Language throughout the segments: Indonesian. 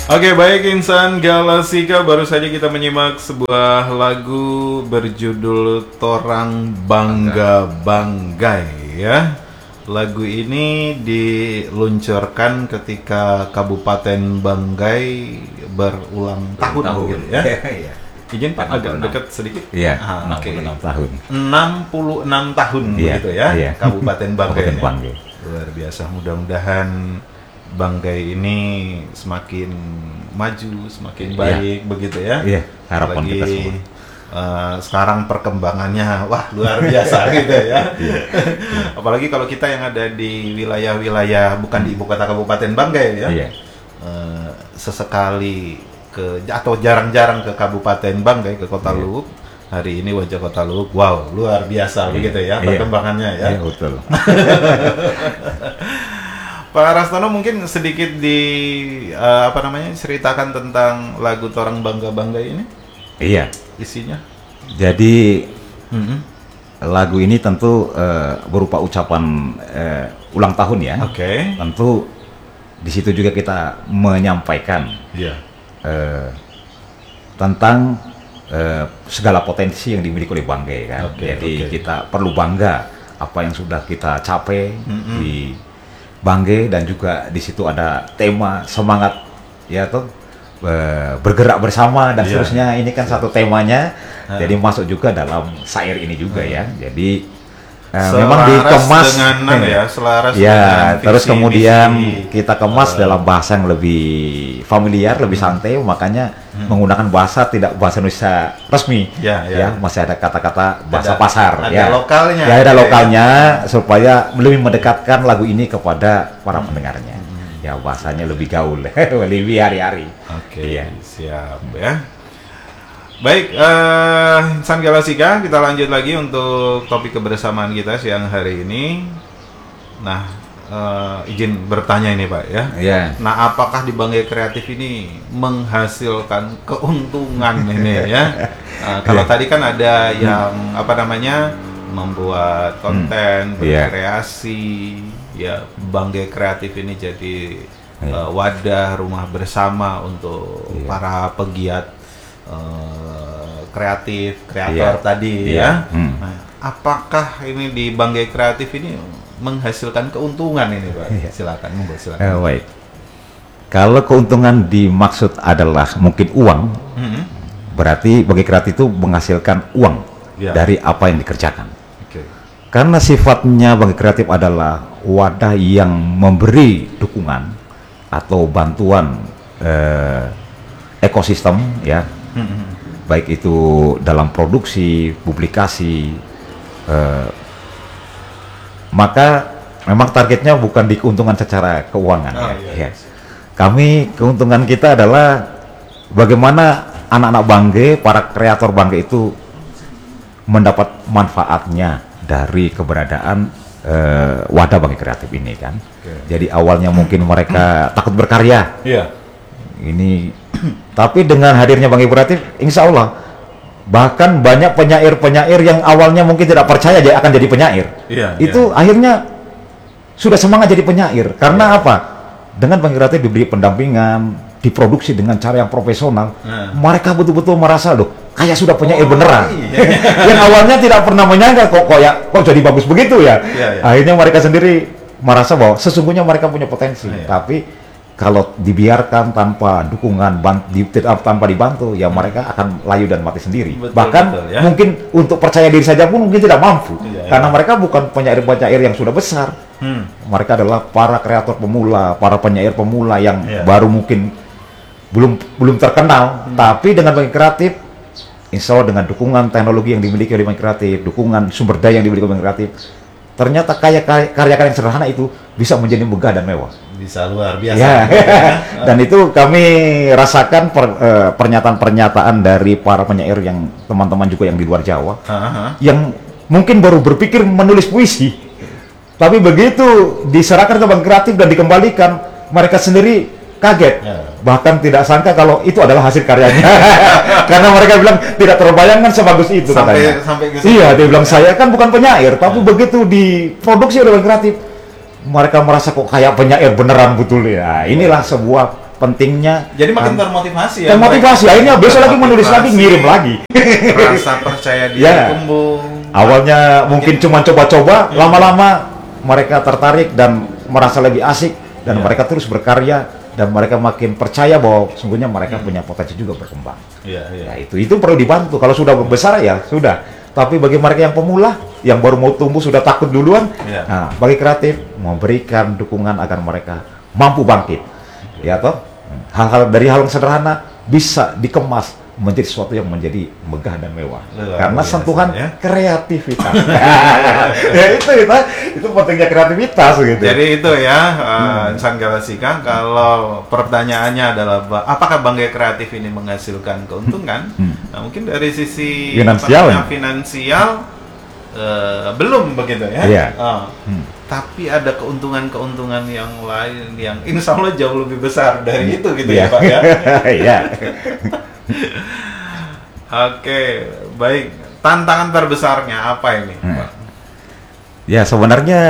Oke, baik insan Galasika, baru saja kita menyimak sebuah lagu berjudul Torang Bangga Banggai ya. Lagu ini diluncurkan ketika Kabupaten Banggai berulang tahun gitu ya. Izin Pak agak dekat sedikit. Iya, 66 tahun. 66 tahun begitu ya. Kabupaten Banggai. Banggai. Luar biasa, mudah-mudahan Banggai ini semakin maju, semakin baik begitu ya. Iya, harapan kita semua. Sekarang perkembangannya wah luar biasa gitu ya. Apalagi kalau kita yang ada di wilayah-wilayah bukan di ibu kota Kabupaten Banggai ya. Sesekali atau jarang-jarang ke Kabupaten Banggai, ke Kota Luwuk. Hari ini wajah Kota Luwuk, wow, luar biasa begitu ya perkembangannya ya. Iya, betul. Pak Rastono mungkin sedikit ceritakan tentang lagu Torang Bangga Banggai ini. Iya. Isinya. Jadi lagu ini tentu berupa ucapan ulang tahun ya. Oke. Tentu di situ juga kita menyampaikan tentang segala potensi yang dimiliki oleh Banggai kan. Jadi kita perlu bangga apa yang sudah kita capai di Banggai, dan juga di situ ada tema semangat ya tuh bergerak bersama dan seterusnya. Ini kan satu temanya, jadi masuk juga dalam syair ini juga ya. Jadi memang dikemas dengan selaras ya, terus kemudian kita kemas dalam bahasa yang lebih familiar, lebih santai, makanya menggunakan bahasa Indonesia resmi ya, masih ada kata-kata bahasa pasar ada ya, lokalnya ada lokalnya supaya lebih mendekatkan lagu ini kepada para pendengarnya ya, bahasanya lebih gaul lebih hari-hari. Siap ya. Baik, insan Galasika, kita lanjut lagi untuk topik kebersamaan kita siang hari ini. Nah, izin bertanya ini Pak ya. Nah, apakah di Banggai Kreatif ini menghasilkan keuntungan ini ya? Kalau tadi kan ada yang membuat konten, berkreasi, ya Banggai Kreatif ini jadi wadah rumah bersama untuk para pegiat kreator tadi ya. Nah, apakah ini di Banggai Kreatif ini menghasilkan keuntungan ini Pak? Silakan. Baik. Kalau keuntungan dimaksud adalah mungkin uang, berarti Banggai Kreatif itu menghasilkan uang dari apa yang dikerjakan. Karena sifatnya Banggai Kreatif adalah wadah yang memberi dukungan atau bantuan ekosistem ya. Baik itu dalam produksi, publikasi, maka memang targetnya bukan di keuntungan secara keuangan. Kami keuntungan kita adalah bagaimana anak-anak Banggai, para kreator Banggai itu mendapat manfaatnya dari keberadaan wadah Banggai Kreatif ini kan. Jadi awalnya mungkin mereka takut berkarya. Ini tapi dengan hadirnya Banggai Kreatif, insya Allah bahkan banyak penyair-penyair yang awalnya mungkin tidak percaya dia akan jadi penyair, itu akhirnya sudah semangat jadi penyair. Karena apa? Dengan Banggai Kreatif diberi pendampingan, diproduksi dengan cara yang profesional, mereka betul-betul merasa loh kayak sudah penyair beneran. Yang awalnya tidak pernah menyangka kok jadi bagus begitu ya. Akhirnya mereka sendiri merasa bahwa sesungguhnya mereka punya potensi. Tapi kalau dibiarkan tanpa dukungan, tanpa dibantu, ya mereka akan layu dan mati sendiri. Bahkan mungkin untuk percaya diri saja pun mungkin tidak mampu, karena mereka bukan penyair-penyair yang sudah besar. Mereka adalah para kreator pemula, para penyair pemula yang baru mungkin belum terkenal. Tapi dengan Banggai Kreatif, insya Allah dengan dukungan teknologi yang dimiliki oleh Banggai Kreatif, dukungan sumber daya yang dimiliki oleh Banggai Kreatif, ternyata karya-karya yang sederhana itu bisa menjadi megah dan mewah. Bisa luar biasa. Dan itu kami rasakan pernyataan-pernyataan dari para penyair yang teman-teman juga yang di luar Jawa, yang mungkin baru berpikir menulis puisi, tapi begitu diserahkan ke Banggai Kreatif dan dikembalikan, mereka sendiri kaget, bahkan tidak sangka kalau itu adalah hasil karyanya. Karena mereka bilang tidak terbayangkan sebagus itu katanya. Iya, dia bilang saya kan bukan penyair, tapi begitu diproduksi oleh Banggai Kreatif, mereka merasa kok kayak penyair beneran betul ya. Inilah sebuah pentingnya. Jadi makin termotivasi ya. Termotivasi, akhirnya besok lagi menulis lagi, ngirim lagi. Rasa percaya diri tumbuh. Awalnya mungkin cuma coba-coba, lama-lama mereka tertarik dan merasa lebih asik dan mereka terus berkarya dan mereka makin percaya bahwa sungguhnya mereka punya potensi juga berkembang. Ya itu perlu dibantu. Kalau sudah besar ya sudah. Tapi bagi mereka yang pemula, yang baru mau tumbuh sudah takut duluan, nah bagi kreatif memberikan dukungan agar mereka mampu bangkit. Ya toh, hal-hal dari hal yang sederhana bisa dikemas menjadi sesuatu yang menjadi megah dan mewah. Karena sentuhan kreativitas. Ya itu pentingnya kreativitas gitu. Jadi itu ya, Insan Galasika, kalau pertanyaannya adalah apakah bangga kreatif ini menghasilkan keuntungan? Nah, mungkin dari sisi finansial belum begitu ya. Tapi ada keuntungan-keuntungan yang lain yang insya Allah jauh lebih besar dari itu gitu ya Pak ya. Iya. Oke, baik. Tantangan terbesarnya apa ini Pak? Ya sebenarnya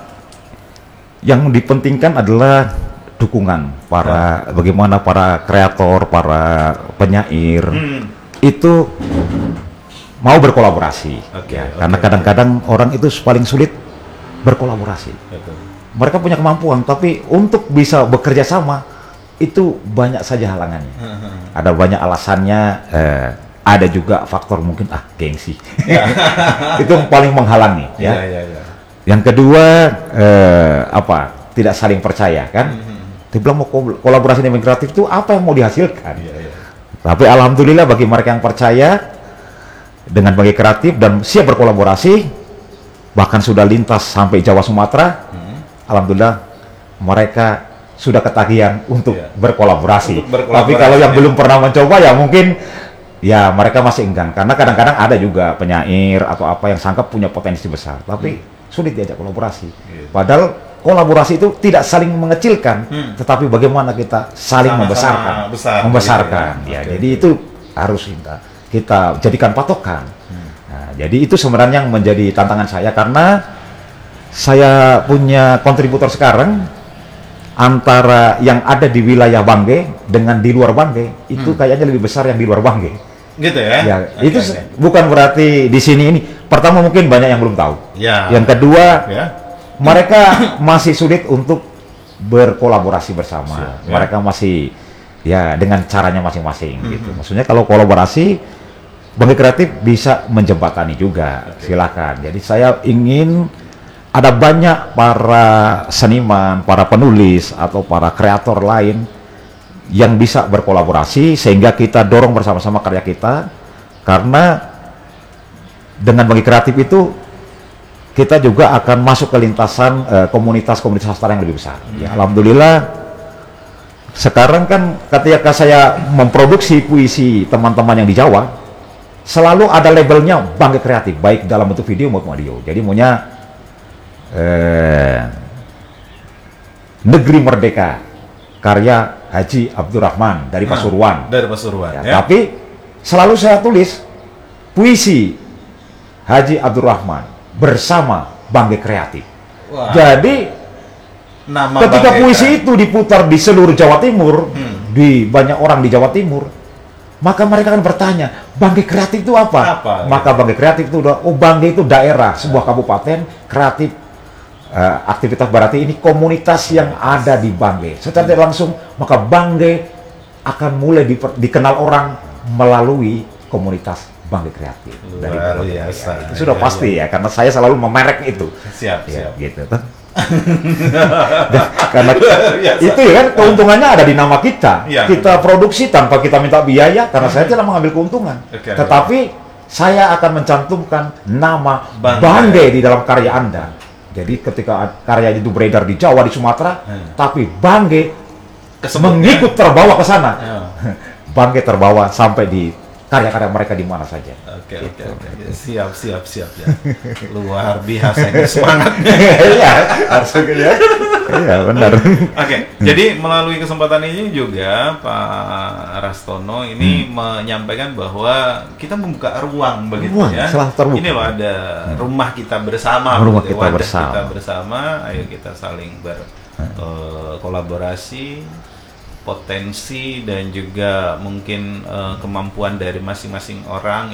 yang dipentingkan adalah dukungan bagaimana para kreator, para penyair itu mau berkolaborasi. Karena kadang-kadang orang itu paling sulit berkolaborasi. Mereka punya kemampuan, tapi untuk bisa bekerja sama itu banyak saja halangannya. Ada banyak alasannya. Ada juga faktor mungkin gengsi. Itu yang paling menghalangi. Yang kedua tidak saling percaya kan. Dibilang mau kolaborasi dengan kreatif itu apa yang mau dihasilkan. Tapi alhamdulillah bagi mereka yang percaya dengan bagi kreatif dan siap berkolaborasi, bahkan sudah lintas sampai Jawa Sumatera, alhamdulillah mereka sudah ketagihan untuk berkolaborasi. Tapi kalau yang belum pernah mencoba ya mungkin ya mereka masih enggan, karena kadang-kadang ada juga penyair atau apa yang sangka punya potensi besar, tapi sulit diajak kolaborasi. Padahal kolaborasi itu tidak saling mengecilkan, tetapi bagaimana kita saling membesarkan. Jadi itu harus kita jadikan patokan. Nah, jadi itu sebenarnya yang menjadi tantangan saya, karena saya punya kontributor sekarang antara yang ada di wilayah Bangge dengan di luar Bangge itu kayaknya lebih besar yang di luar Bangge. Gitu ya? Itu bukan berarti di sini ini. Pertama mungkin banyak yang belum tahu. Yang kedua, mereka masih sulit untuk berkolaborasi bersama. Mereka masih dengan caranya masing-masing gitu. Maksudnya kalau kolaborasi, Bangge Kreatif bisa menjembatani juga. Silakan. Jadi saya ingin ada banyak para seniman, para penulis atau para kreator lain yang bisa berkolaborasi sehingga kita dorong bersama-sama karya kita, karena dengan Bangge Kreatif itu kita juga akan masuk ke lintasan komunitas-komunitas sastra yang lebih besar. Ya, alhamdulillah sekarang kan ketika saya memproduksi puisi teman-teman yang di Jawa, selalu ada labelnya Bangge Kreatif, baik dalam bentuk video maupun audio. Jadi maunya Negeri Merdeka karya Haji Abdurrahman dari Pasuruan. Tapi selalu saya tulis puisi Haji Abdurrahman bersama Bangge Kreatif. Jadi ketika puisi itu diputar di seluruh Jawa Timur, di banyak orang di Jawa Timur, maka mereka akan bertanya, Bangge Kreatif itu apa? Maka Bangge Kreatif itu Bangge itu daerah, sebuah kabupaten kreatif. Aktivitas berarti ini komunitas yang ada di Bangge. Secara tidak langsung, maka Bangge akan mulai dikenal orang melalui komunitas Bangge Kreatif. Luar biasa. Itu sudah pasti ya, karena saya selalu memerek itu. Siap. Gitu. Karena itu ya kan keuntungannya ada di nama kita. Kita produksi tanpa kita minta biaya, karena saya tidak mengambil keuntungan. Tetapi saya akan mencantumkan nama Bangge di dalam karya Anda. Jadi ketika karya itu beredar di Jawa, di Sumatera, tapi Bangge mengikut terbawa ke sana. Bangge terbawa sampai di karya-karya mereka di mana saja. Oke. Siap ya. Luar biasa ini semangatnya. Iya, harusnya ya. Iya, benar. Oke, jadi melalui kesempatan ini juga Pak Rastono ini menyampaikan bahwa kita membuka ruang begitu ya. Ini loh ada rumah kita bersama, kita bersama, ayo kita saling berkolaborasi potensi dan juga mungkin kemampuan dari masing-masing orang